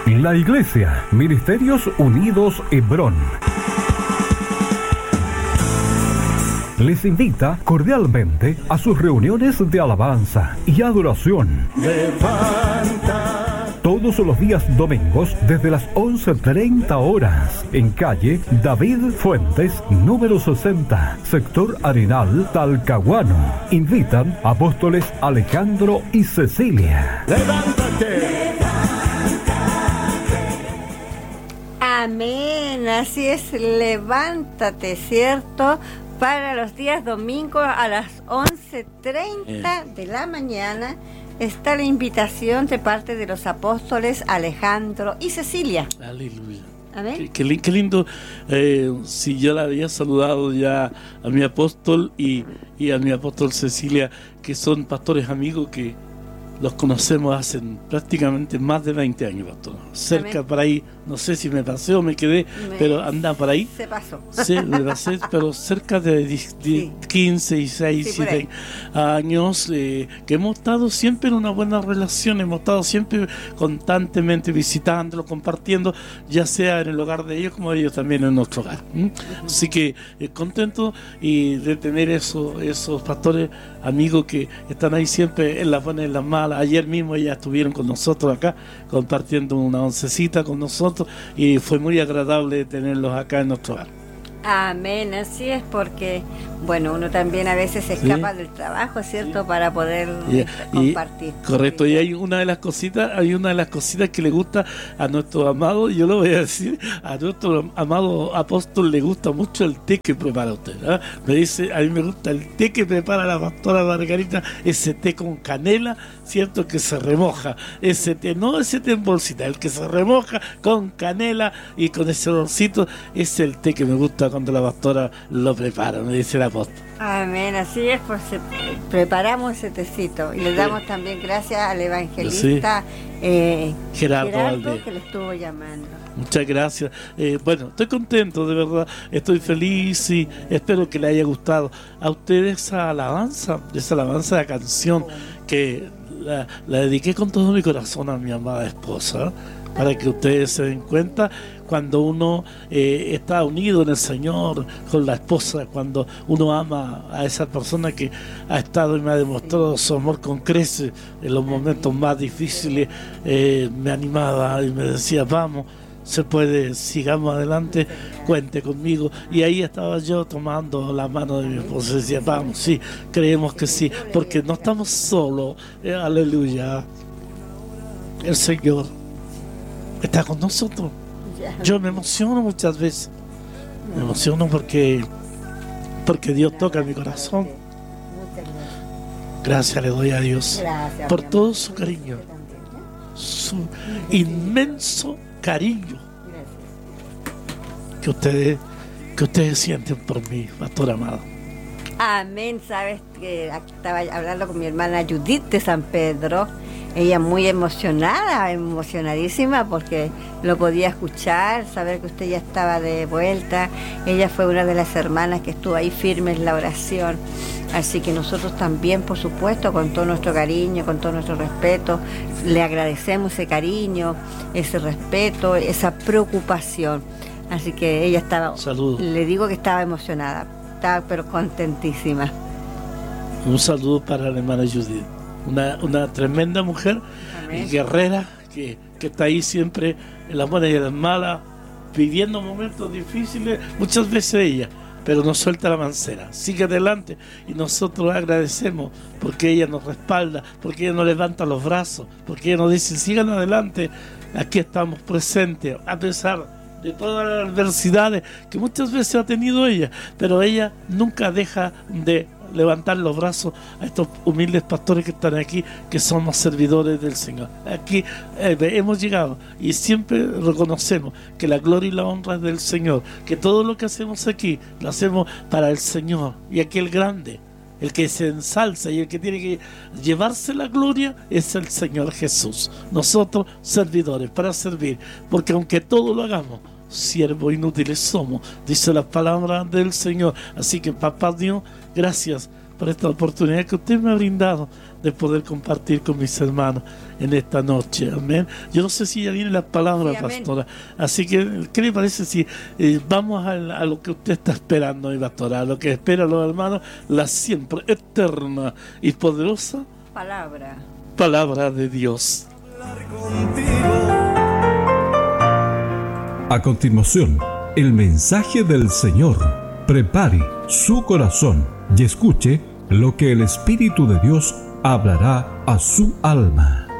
La Iglesia Ministerios Unidos Hebrón les invita cordialmente a sus reuniones de alabanza y adoración. Todos los días domingos desde las 11:30 horas en calle David Fuentes, número 60, sector Arenal, Talcahuano. Invitan apóstoles Alejandro y Cecilia. ¡Levántate! Amén, así es, levántate, ¿cierto? Para los días domingos a las 11:30 de la mañana está la invitación de parte de los apóstoles Alejandro y Cecilia. Aleluya. Amén. Qué lindo. Si yo la había saludado ya a mi apóstol y a mi apóstol Cecilia, que son pastores amigos que los conocemos hace prácticamente más de 20 años, pastor. Cerca. Amén. Por ahí, no sé si me pasé o me quedé, pero anda por ahí. Se pasó. Sí, me pasé, pero cerca de 15, 16, 17 años, que hemos estado siempre en una buena relación, hemos estado siempre constantemente visitándolo, compartiendo, ya sea en el hogar de ellos como ellos también en nuestro hogar. Así que contento y de tener esos pastores amigos que están ahí siempre en las buenas y en las malas. Ayer mismo ellas estuvieron con nosotros acá compartiendo una oncecita con nosotros y fue muy agradable tenerlos acá en nuestro hogar. Amén, así es, porque bueno, uno también a veces se escapa del trabajo, ¿cierto? Para poder compartir. Correcto, y hay una de las cositas que le gusta a nuestro amado, yo lo voy a decir, a nuestro amado apóstol le gusta mucho el té que prepara usted, ¿eh? Me dice, a mí me gusta el té que prepara la pastora Margarita, ese té con canela, ¿cierto? Que se remoja, ese té, no ese té en bolsita, el que se remoja con canela y con ese olorcito, es el té que me gusta cuando la pastora lo prepara, me dice la apóstol. Amén, así es, pues preparamos ese tecito y le damos también gracias al evangelista Gerardo Valdés, que le estuvo llamando. Muchas gracias. Bueno, estoy contento, de verdad, estoy feliz y espero que le haya gustado a ustedes esa alabanza de la canción que la dediqué con todo mi corazón a mi amada esposa, para que ustedes se den cuenta cuando uno está unido en el Señor con la esposa, cuando uno ama a esa persona que ha estado y me ha demostrado su amor con creces en los momentos más difíciles, me animaba y me decía, vamos, se puede, sigamos adelante, cuente conmigo. Y ahí estaba yo tomando la mano de mi esposa y decía, vamos, sí, creemos que sí, porque no estamos solos, aleluya, el Señor está con nosotros. Yo me emociono muchas veces, me emociono porque Dios toca mi corazón. Gracias le doy a Dios por todo su cariño, su inmenso cariño que ustedes sienten por mí, pastor amado. Amén. Sabes que estaba hablando con mi hermana Judith de San Pedro. Ella muy emocionadísima porque lo podía escuchar, saber que usted ya estaba de vuelta. Ella fue una de las hermanas que estuvo ahí firme en la oración. Así que nosotros también, por supuesto, con todo nuestro cariño, con todo nuestro respeto, le agradecemos ese cariño, ese respeto, esa preocupación. Así que ella estaba, le digo que estaba emocionada, estaba pero contentísima. Un saludo para la hermana Judith. Una tremenda mujer, guerrera, que está ahí siempre en las buenas y en las malas, viviendo momentos difíciles, muchas veces ella, pero no suelta la mancera, sigue adelante y nosotros agradecemos porque ella nos respalda, porque ella nos levanta los brazos, porque ella nos dice, sigan adelante, aquí estamos presentes, a pesar de todas las adversidades que muchas veces ha tenido ella, pero ella nunca deja de levantar los brazos a estos humildes pastores que están aquí, que somos servidores del Señor. Aquí hemos llegado y siempre reconocemos que la gloria y la honra es del Señor, que todo lo que hacemos aquí lo hacemos para el Señor, y aquí el grande, el que se ensalza y el que tiene que llevarse la gloria es el Señor Jesús. Nosotros servidores para servir, porque aunque todo lo hagamos, siervos inútiles somos, dice la palabra del Señor. Así que papá Dios, gracias por esta oportunidad que usted me ha brindado de poder compartir con mis hermanos en esta noche. Amén. Yo no sé si ya vienen las palabras, sí, pastora. Así que, ¿qué le parece si vamos a lo que usted está esperando, mi pastora? A lo que esperan los hermanos, la siempre eterna y poderosa palabra de Dios. A continuación, el mensaje del Señor. Prepare su corazón y escuche lo que el Espíritu de Dios hablará a su alma.